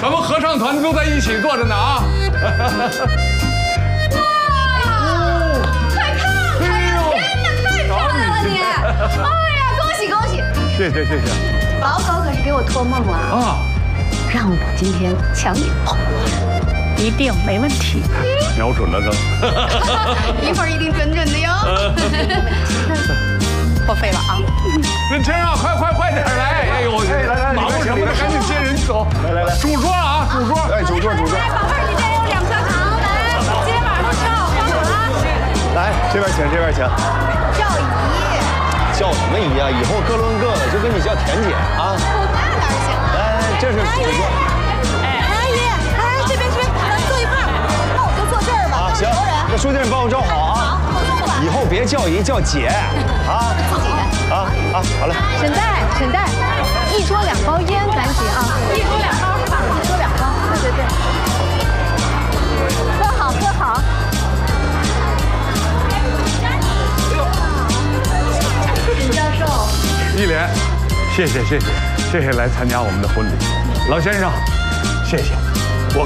咱们合唱团都在一起坐着呢啊！ 快看看呀！天哪，太漂亮了你！哎呀，恭喜恭喜！ 谢谢。 宝狗可是给我托梦了啊，让我今天抢你跑， 一定没问题。 瞄准了都。 一会儿一定准准的哟。破费了啊！ 文清啊，快点来！哎呦，来，忙活什么呢？赶紧接人走。来，主桌啊，主桌。哎，主桌。 来，宝贝儿，你这有2颗糖，来，今天晚上吃好喝好啊！ 来，这边请。 叫姨。 叫什么姨啊？以后各论各的，就跟你叫田姐啊。 那哪行啊？ 来，这是主桌。 阿姨，这边，咱坐一块儿。那我就坐这儿吧。 行，那书记你帮我照好啊。 好，我坐吧。 以后别叫姨，叫姐啊。 自己人。 好嘞。 沈代，一桌2包烟，赶紧啊！一桌2包是吧？一桌2包，对。喝好。沈教授， 一莲，谢谢来参加我们的婚礼，老先生，谢谢。